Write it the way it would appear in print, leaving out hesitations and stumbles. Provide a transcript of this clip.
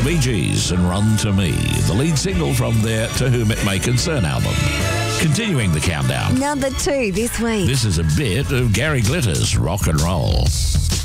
The Bee Gees and Run to Me, the lead single from their To Whom It May Concern album. Continuing the countdown. Number 2 this week. This is a bit of Gary Glitter's Rock and Roll.